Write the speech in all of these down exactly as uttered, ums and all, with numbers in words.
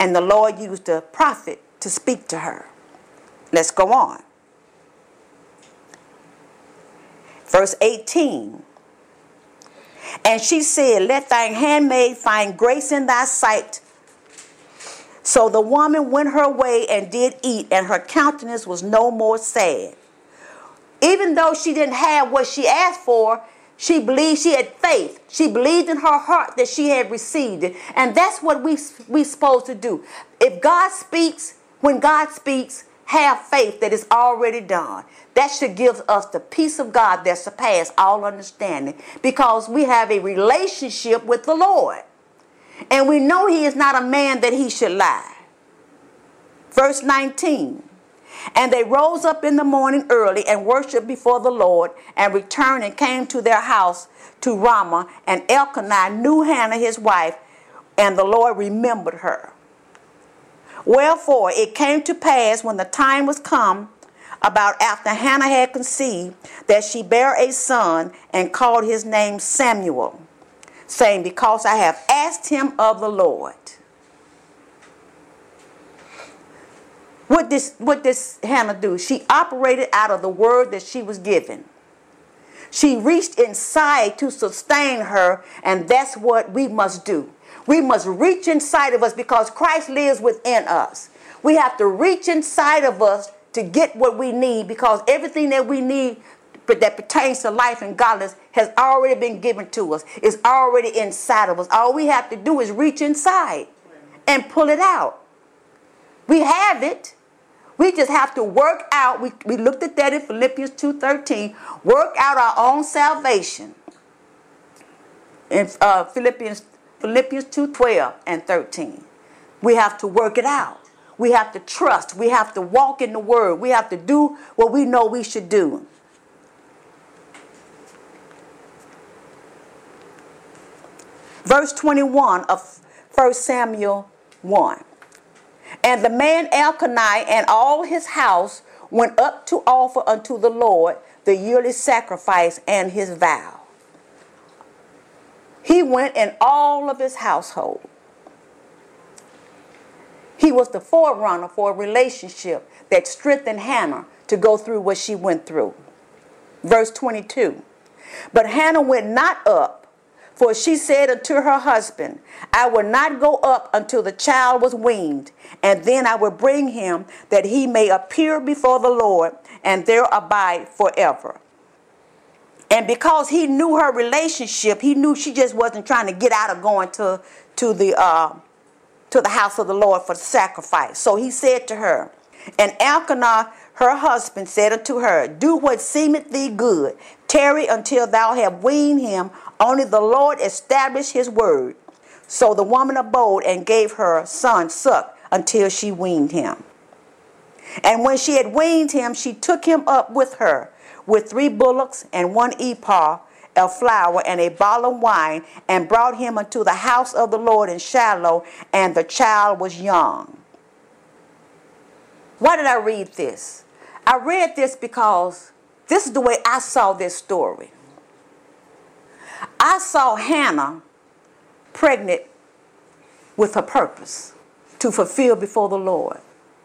and the Lord used a prophet to speak to her. Let's go on. Verse eighteen. And she said, let thine handmaid find grace in thy sight. So the woman went her way and did eat, and her countenance was no more sad. Even though she didn't have what she asked for, she believed, she had faith. She believed in her heart that she had received it. And that's what we we supposed to do. If God speaks, when God speaks, have faith that it's already done. That should give us the peace of God that surpasses all understanding, because we have a relationship with the Lord. And we know he is not a man that he should lie. Verse nineteen. And they rose up in the morning early and worshipped before the Lord, and returned and came to their house to Ramah. And Elkanah knew Hannah his wife, and the Lord remembered her. Wherefore it came to pass, when the time was come, about after Hannah had conceived, that she bare a son, and called his name Samuel, saying, because I have asked him of the Lord. What this, what this Hannah do? She operated out of the word that she was given. She reached inside to sustain her, and that's what we must do. We must reach inside of us, because Christ lives within us. We have to reach inside of us to get what we need, because everything that we need that pertains to life and godliness has already been given to us. It's already inside of us. All we have to do is reach inside and pull it out. We have it. We just have to work out. We, we looked at that in Philippians two thirteen. Work out our own salvation. In uh, Philippians, Philippians two twelve and thirteen. We have to work it out. We have to trust. We have to walk in the word. We have to do what we know we should do. Verse twenty-one of First Samuel one. And the man Elkanah and all his house went up to offer unto the Lord the yearly sacrifice and his vow. He went and all of his household. He was the forerunner for a relationship that strengthened Hannah to go through what she went through. Verse twenty-two. But Hannah went not up, for she said unto her husband, I will not go up until the child was weaned, and then I will bring him, that he may appear before the Lord, and there abide forever. And because he knew her relationship, he knew she just wasn't trying to get out of going to, to, the, uh, to the house of the Lord for the sacrifice. So he said to her, and Elkanah, her husband, said unto her, do what seemeth thee good. Tarry until thou have weaned him. Only the Lord established his word. So the woman abode and gave her son suck until she weaned him. And when she had weaned him, she took him up with her, with three bullocks and one ephah of flour and a bottle of wine, and brought him unto the house of the Lord in Shiloh, and the child was young. Why did I read this? I read this because this is the way I saw this story. I saw Hannah pregnant with her purpose to fulfill before the Lord.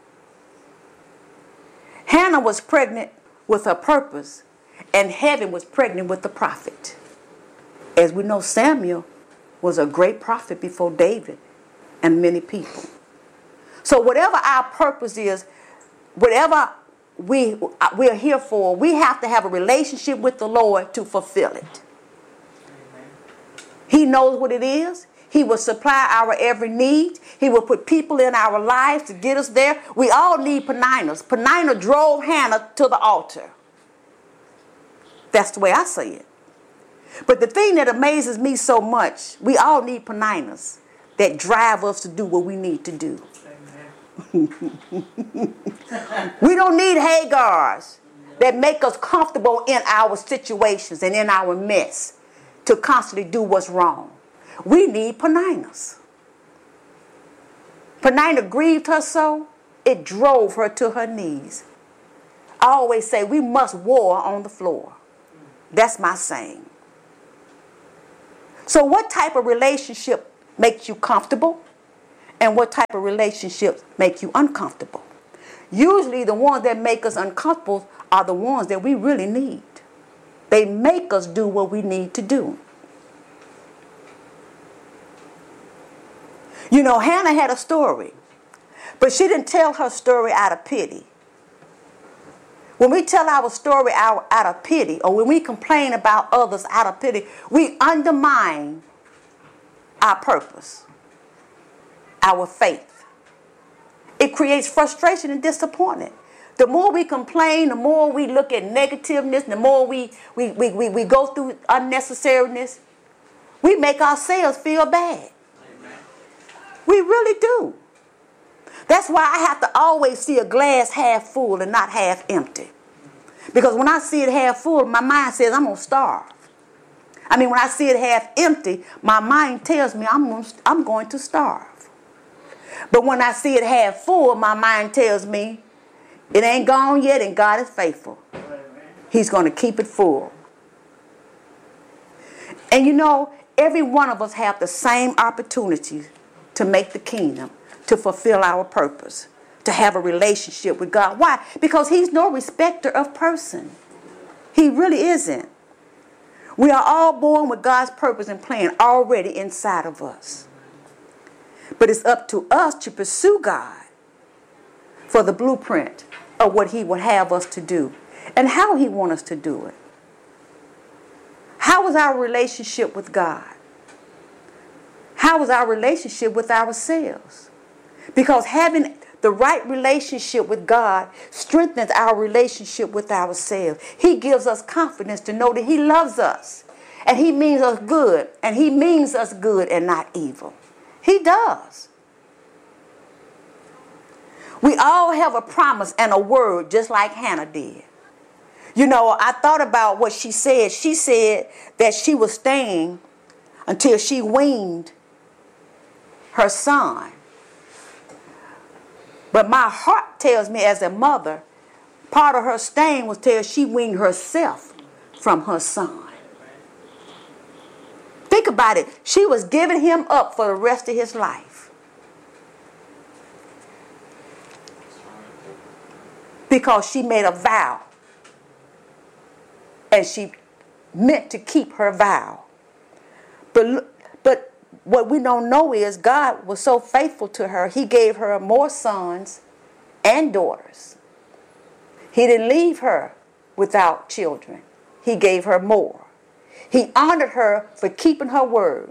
Hannah was pregnant with her purpose, and heaven was pregnant with the prophet. As we know, Samuel was a great prophet before David and many people. So whatever our purpose is, whatever we, we are here for, we have to have a relationship with the Lord to fulfill it. He knows what it is. He will supply our every need. He will put people in our lives to get us there. We all need Peninnahs. Peninnah drove Hannah to the altar. That's the way I see it. But the thing that amazes me so much, we all need Peninnahs that drive us to do what we need to do. We don't need Hagars that make us comfortable in our situations and in our mess to constantly do what's wrong. We need Peninnahs. Peninnah grieved her so, it drove her to her knees. I always say we must war on the floor. That's my saying. So what type of relationship makes you comfortable And what type of relationships make you uncomfortable? Usually the ones that make us uncomfortable are the ones that we really need. They make us do what we need to do. You know, Hannah had a story, but she didn't tell her story out of pity. When we tell our story out, out of pity, or when we complain about others out of pity, we undermine our purpose, our faith. It creates frustration and disappointment. The more we complain, the more we look at negativeness, the more we, we, we, we, we go through unnecessariness, we make ourselves feel bad. Amen. We really do. That's why I have to always see a glass half full and not half empty. Because when I see it half full, my mind says I'm going to starve. I mean, when I see it half empty, my mind tells me I'm going to, I'm going to starve. But when I see it half full, my mind tells me it ain't gone yet and God is faithful. He's going to keep it full. And you know, every one of us have the same opportunity to make the kingdom, to fulfill our purpose, to have a relationship with God. Why? Because he's no respecter of person. He really isn't. We are all born with God's purpose and plan already inside of us. But it's up to us to pursue God for the blueprint of what he would have us to do and how he wants us to do it. How is our relationship with God? How is our relationship with ourselves? Because having the right relationship with God strengthens our relationship with ourselves. He gives us confidence to know that he loves us. And he means us good. And he means us good and not evil. He does. We all have a promise and a word just like Hannah did. You know, I thought about what she said. She said that she was staying until she weaned her son. But my heart tells me as a mother, part of her staying was till she weaned herself from her son. Think about it. She was giving him up for the rest of his life. Because she made a vow. And she meant to keep her vow. But, but what we don't know is God was so faithful to her, he gave her more sons and daughters. He didn't leave her without children. He gave her more. He honored her for keeping her word.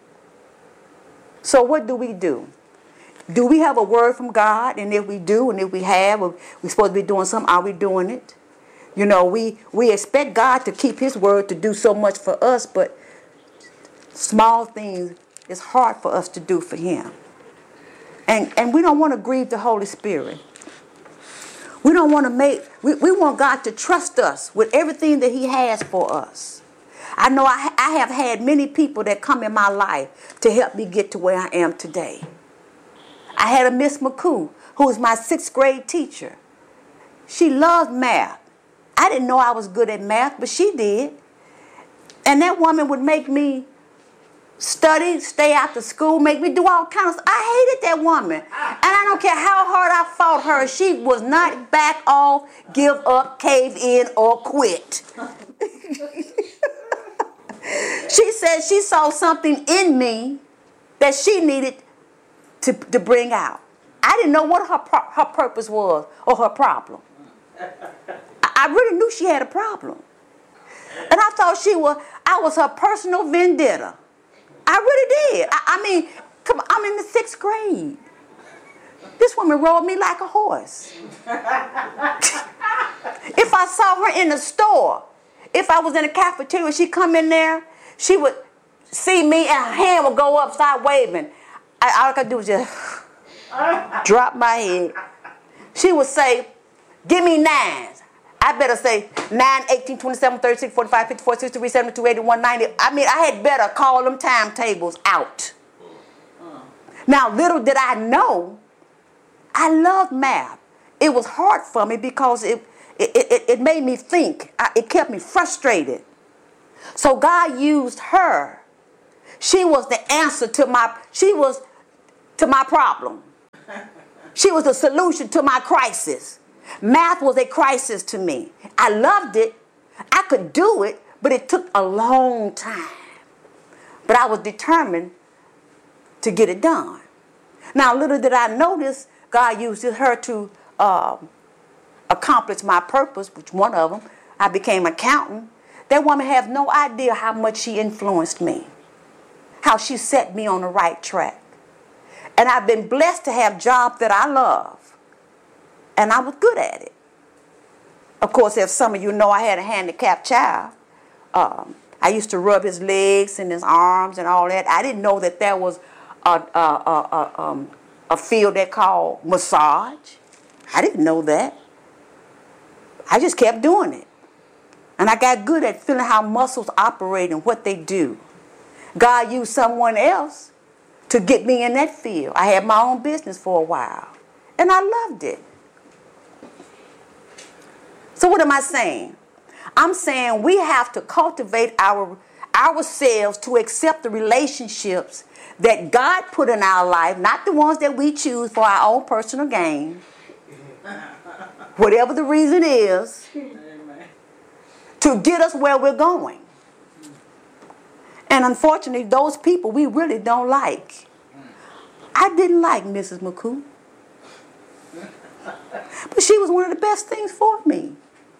So what do we do? Do we have a word from God? And if we do, and if we have, we're supposed to be doing something, are we doing it? You know, we, we expect God to keep his word to do so much for us, but small things is hard for us to do for him. And, and we don't want to grieve the Holy Spirit. We don't want to make, we, we want God to trust us with everything that he has for us. I know I, I have had many people that come in my life to help me get to where I am today. I had a Miss McCoo, who was my sixth grade teacher. She loved math. I didn't know I was good at math, but she did. And that woman would make me study, stay after school, make me do all kinds of stuff. I hated that woman. And I don't care how hard I fought her, she was not back off, give up, cave in, or quit. She said she saw something in me that she needed to, to bring out. I didn't know what her, her purpose was or her problem. I really knew she had a problem. And I thought she was, I was her personal vendetta. I really did. I, I mean, come on, I'm in the sixth grade. This woman rode me like a horse. If I saw her in the store, if I was in the cafeteria, she'd come in there, she would see me and her hand would go up, start waving. I, all I could do was just drop my head. She would say, give me nines. I better say nine, eighteen, twenty-seven, thirty-six, forty-five, fifty-four, sixty-three, seventy-two, eighty-one, ninety. I mean, I had better call them timetables out. Now, little did I know, I loved math. It was hard for me because it, it, it, it made me think. I, it kept me frustrated. So God used her. She was the answer to my, she was to my problem. She was the solution to my crisis. Math was a crisis to me. I loved it. I could do it, but it took a long time. But I was determined to get it done. Now, little did I notice, God used her to uh, accomplish my purpose, which one of them, I became an accountant. That woman has no idea how much she influenced me, how she set me on the right track. And I've been blessed to have jobs that I love, and I was good at it. Of course, as some of you know, I had a handicapped child. Um, I used to rub his legs and his arms and all that. I didn't know that there was a, a, a, a, um, a field they called massage. I didn't know that. I just kept doing it. And I got good at feeling how muscles operate and what they do. God used someone else to get me in that field. I had my own business for a while, and I loved it. So what am I saying? I'm saying we have to cultivate our ourselves to accept the relationships that God put in our life, not the ones that we choose for our own personal gain. Whatever the reason is, to get us where we're going. And unfortunately, those people we really don't like. I didn't like Missus McCoo. But she was one of the best things for me.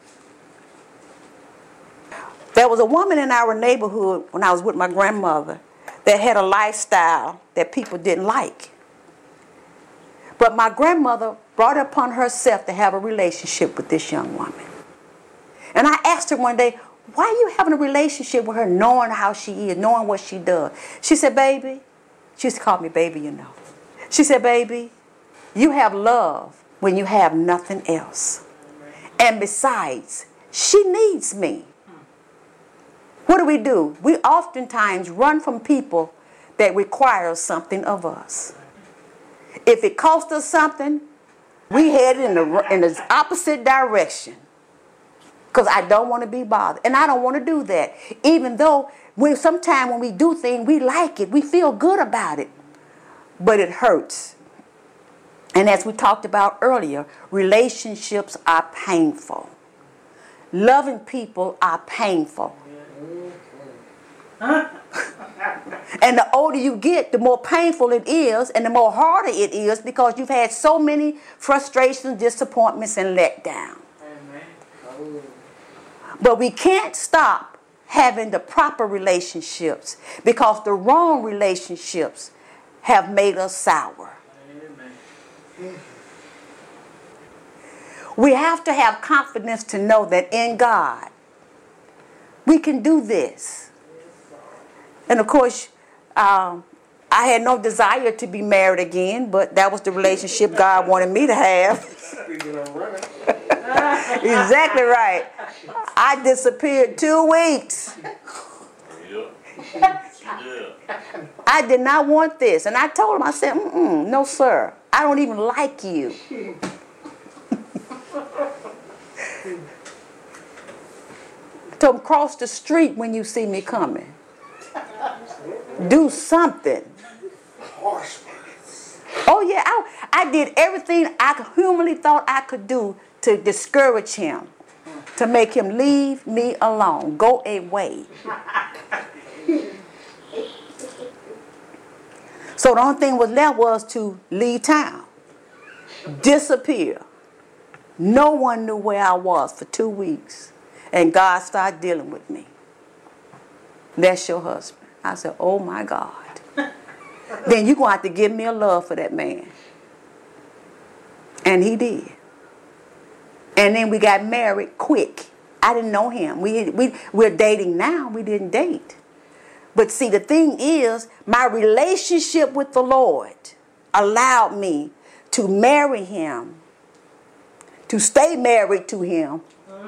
There was a woman in our neighborhood when I was with my grandmother that had a lifestyle that people didn't like. But my grandmother brought it upon herself to have a relationship with this young woman. And I asked her one day, why are you having a relationship with her, knowing how she is, knowing what she does? She said, baby, she used to call me baby, you know. She said, baby, you have love when you have nothing else. And besides, she needs me. What do we do? We oftentimes run from people that require something of us. If it costs us something, we head in the, in the opposite direction. Because I don't want to be bothered. And I don't want to do that. Even though we, sometimes when we do things, we like it. We feel good about it. But it hurts. And as we talked about earlier, relationships are painful. Loving people are painful. And the older you get, the more painful it is and the more harder it is because you've had so many frustrations, disappointments, and letdowns. But we can't stop having the proper relationships because the wrong relationships have made us sour. Amen. We have to have confidence to know that in God, we can do this. And of course, um, I had no desire to be married again, but that was the relationship God wanted me to have. Exactly right. I disappeared two weeks. I did not want this. And I told him, I said, mm-mm, no, sir. I don't even like you. Told him, cross the street when you see me coming. Do something. Oh, yeah. I, I did everything I humanly thought I could do to discourage him, to make him leave me alone, go away. So the only thing was left was to leave town, disappear. No one knew where I was for two weeks. And God started dealing with me. That's your husband. I said, oh my God. Then you're going to have to give me a love for that man. And he did. And then we got married quick. I didn't know him. We, we, we're dating now. We didn't date. But see, the thing is, my relationship with the Lord allowed me to marry him, to stay married to him,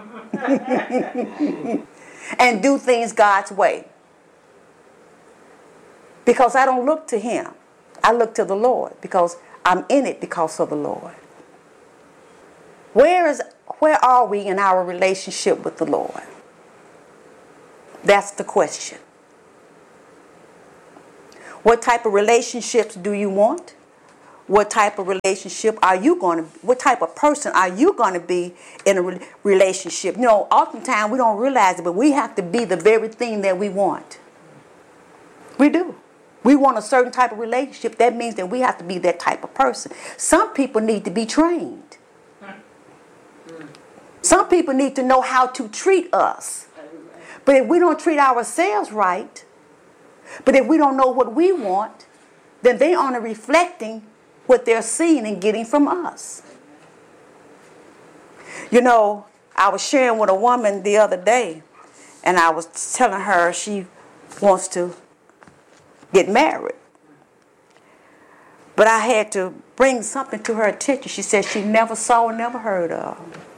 and do things God's way. Because I don't look to him. I look to the Lord because I'm in it because of the Lord. Where is, where are we in our relationship with the Lord? That's the question. What type of relationships do you want? what type of relationship are you going to, what type of person are you going to be in a re- relationship? You know, oftentimes we don't realize it, but we have to be the very thing that we want. We do. We want a certain type of relationship. That means that we have to be that type of person. Some people need to be trained. Some people need to know how to treat us. But if we don't treat ourselves right, but if we don't know what we want, then they aren't reflecting what they're seeing and getting from us. You know, I was sharing with a woman the other day, and I was telling her she wants to get married. But I had to bring something to her attention she said she never saw or never heard of.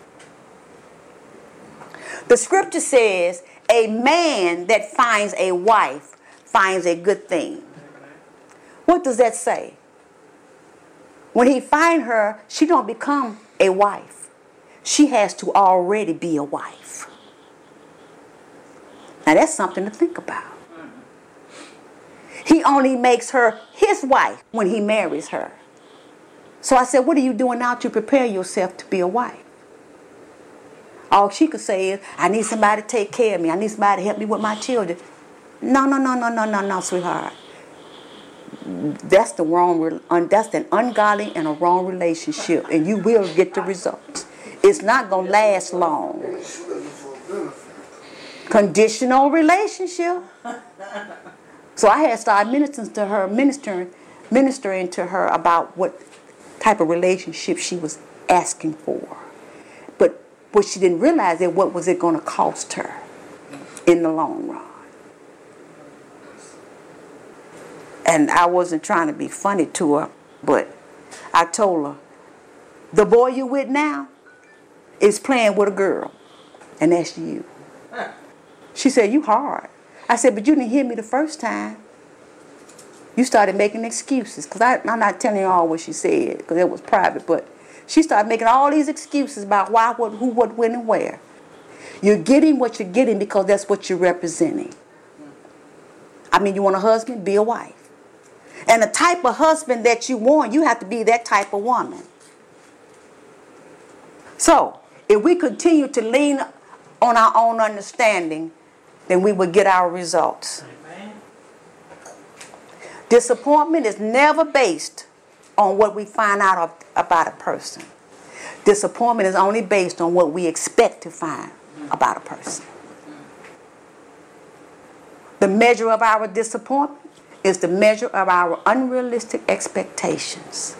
The scripture says, a man that finds a wife finds a good thing. What does that say? When he find her, she don't become a wife. She has to already be a wife. Now that's something to think about. He only makes her his wife when he marries her. So I said, what are you doing now to prepare yourself to be a wife? All she could say is, I need somebody to take care of me. I need somebody to help me with my children. No, no, no, no, no, no, no, sweetheart. That's the wrong, that's an ungodly and a wrong relationship, and you will get the results. It's not going to last long. Conditional relationship. So I had started ministering to her, ministering, ministering to her about what type of relationship she was asking for. But what she didn't realize is what was it going to cost her in the long run. And I wasn't trying to be funny to her, but I told her, the boy you with now is playing with a girl, and that's you. She said, you hard. I said, but you didn't hear me the first time. You started making excuses, because I'm not telling you all what she said, because it was private, but she started making all these excuses about why, what, who, what, when, and where. You're getting what you're getting because that's what you're representing. I mean, you want a husband? Be a wife. And the type of husband that you want, you have to be that type of woman. So, if we continue to lean on our own understanding, then we will get our results. Amen. Disappointment is never based on what we find out about a person. Disappointment is only based on what we expect to find about a person. The measure of our disappointment is the measure of our unrealistic expectations.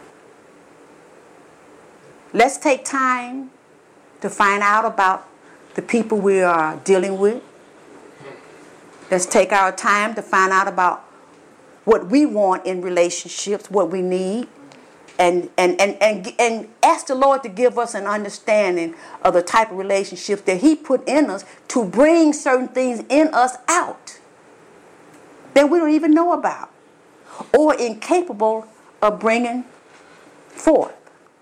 Let's take time to find out about the people we are dealing with. Let's take our time to find out about what we want in relationships, what we need, and, and, and, and, and ask the Lord to give us an understanding of the type of relationships that He put in us to bring certain things in us out that we don't even know about or incapable of bringing forth.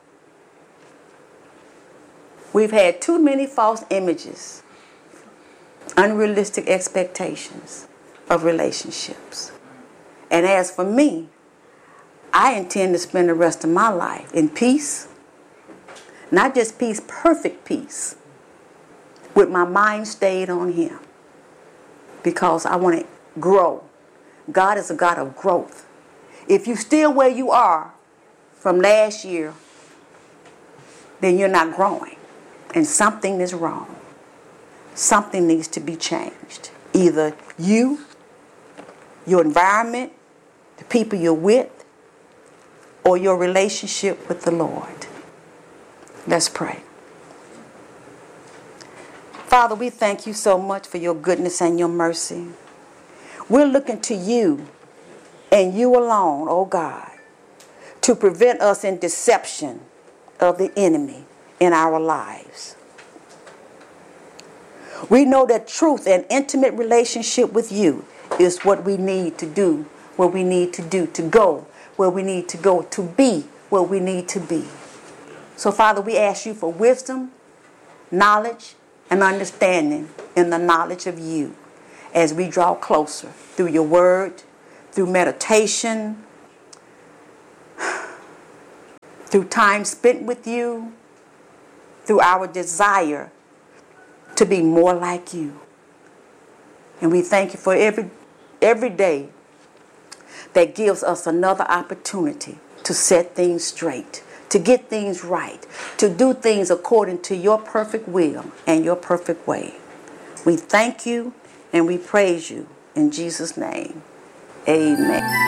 We've had too many false images, unrealistic expectations of relationships. And as for me, I intend to spend the rest of my life in peace, not just peace, perfect peace, with my mind stayed on Him, because I want to grow. God is a God of growth. If you're still where you are from last year, then you're not growing. And something is wrong. Something needs to be changed. Either you, your environment, the people you're with, or your relationship with the Lord. Let's pray. Father, we thank you so much for your goodness and your mercy. We're looking to you and you alone, oh God, to prevent us in deception of the enemy in our lives. We know that truth and intimate relationship with you is what we need to do, what we need to do, to go where we need to go, to be where we need to be. So, Father, we ask you for wisdom, knowledge, and understanding in the knowledge of you as we draw closer through your word, through meditation, through time spent with you, through our desire to be more like you. And we thank you for every every day that gives us another opportunity to set things straight, to get things right, to do things according to your perfect will and your perfect way. We thank you and we praise you in Jesus' name. Amen.